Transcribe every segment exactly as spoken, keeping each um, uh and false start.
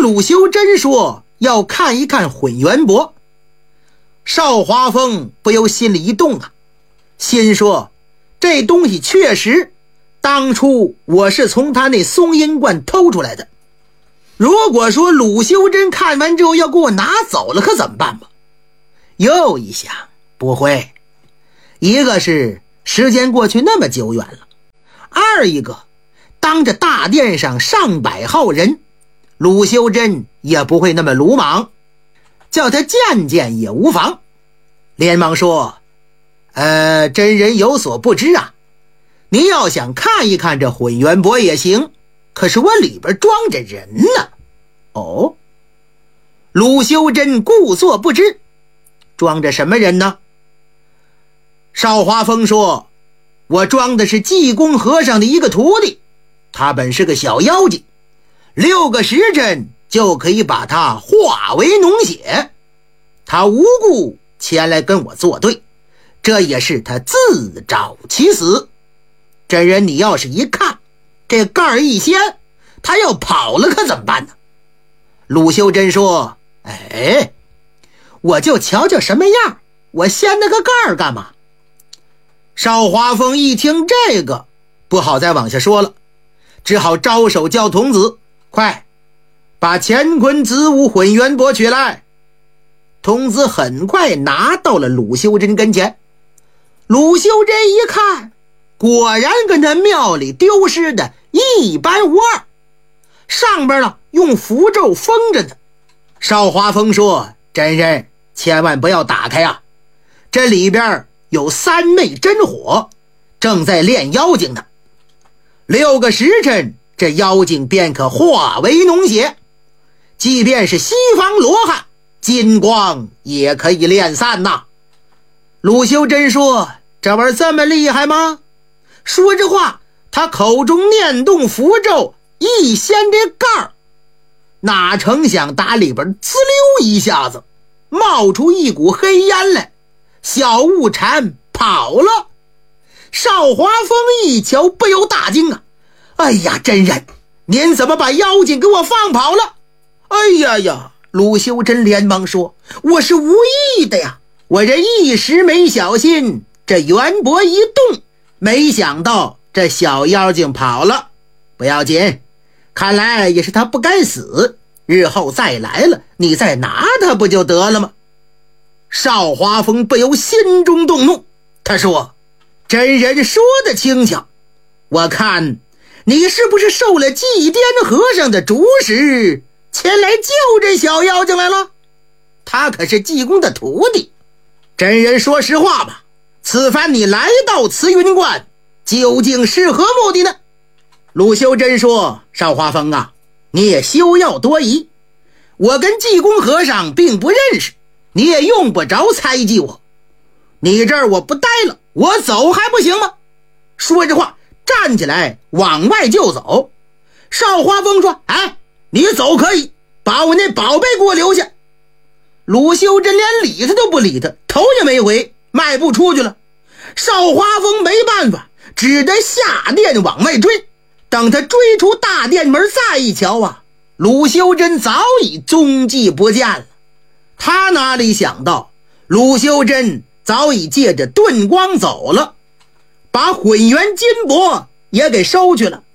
鲁修真说要看一看混元帛，邵华峰不由心里一动啊，心说这东西确实当初我是从他那松阴观偷出来的，如果说鲁修真看完之后要给我拿走了可怎么办吧？又一想，不会，一个是时间过去那么久远了，二一个当着大殿上上百号人，鲁修真也不会那么鲁莽，叫他见见也无妨。连忙说，呃，真人有所不知啊，您要想看一看这混元帛也行，可是我里边装着人呢。哦，鲁修真故作不知，装着什么人呢？邵华峰说，我装的是济公和尚的一个徒弟，他本是个小妖精，六个时辰就可以把他化为脓血，他无故前来跟我作对，这也是他自找其死。真人你要是一看这盖儿一掀，他要跑了可怎么办呢？鲁修真说，哎，我就瞧瞧什么样，我掀那个盖儿干嘛？邵华峰一听这个不好再往下说了，只好招手叫童子，快把乾坤子午混元帛取来。童子很快拿到了鲁修真跟前，鲁修真一看，果然跟他庙里丢失的一般无二，上边呢用符咒封着呢。邵华峰说，真人千万不要打开啊，这里边有三昧真火，正在炼妖精呢，六个时辰这妖精便可化为脓血，即便是西方罗汉金光也可以炼散呐。鲁修真说，这玩意儿这么厉害吗？说着话，他口中念动符咒，一掀这盖儿，哪成想打里边滋溜一下子冒出一股黑烟来，小雾蝉跑了。邵华峰一瞧不由大惊啊，哎呀，真人您怎么把妖精给我放跑了？哎呀呀，鲁修真连忙说，我是无意的呀，我这一时没小心，这元帛一动，没想到这小妖精跑了。不要紧，看来也是他不该死，日后再来了你再拿他不就得了吗？邵华峰不由心中动怒，他说，真人说得轻巧，我看你是不是受了祭奠和尚的主使，前来救这小妖精来了？他可是济公的徒弟。真人说实话吧，此番你来到慈云观究竟是何目的呢？鲁修真说，邵华峰啊，你也休要多疑，我跟济公和尚并不认识，你也用不着猜忌我，你这儿我不待了，我走还不行吗？说着话站起来往外就走。邵华峰说，哎，你走可以，把我那宝贝给我留下。鲁修真连理他都不理他，头也没回，迈步出去了。邵华峰没办法，只得下殿往外追。等他追出大殿门再一瞧啊，鲁修真早已踪迹不见了。他哪里想到鲁修真早已借着遁光走了，把混元金帛也给收去了。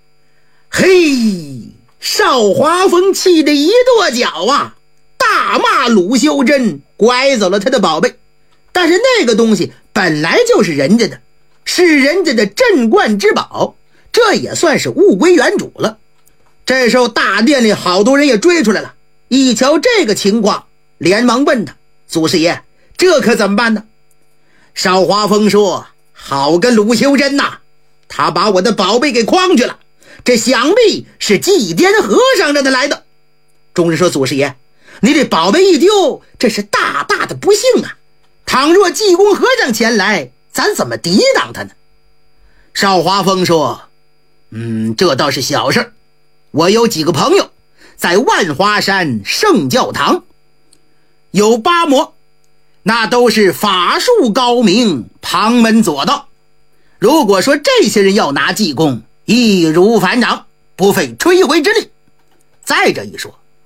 嘿，邵华峰气得一跺脚啊，大骂鲁修真拐走了他的宝贝。但是那个东西本来就是人家的，是人家的镇观之宝，这也算是物归原主了。这时候大殿里好多人也追出来了，一瞧这个情况，连忙问他，祖师爷，这可怎么办呢？邵华峰说，好个鲁修真呐，他把我的宝贝给诓去了，这想必是祭奠和尚让他来的。众人说，祖师爷，你这宝贝一丢，这是大大的不幸啊，倘若济公和尚前来，咱怎么抵挡他呢？邵华峰说，嗯，这倒是小事，我有几个朋友在万华山圣教堂有八魔，那都是法术高明，旁门左道，如果说这些人要拿济公，易如反掌，不费吹灰之力。再者一说，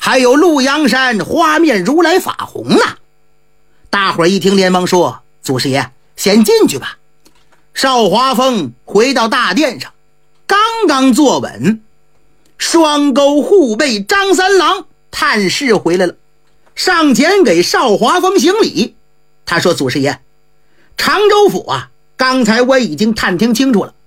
还有陆阳山花面如来法红呢。大伙儿一听连忙说：祖师爷先进去吧。邵华峰回到大殿上，刚刚坐稳，双钩护卫张三郎探视回来了，上前给邵华峰行礼。他说：祖师爷，常州府啊，刚才我已经探听清楚了，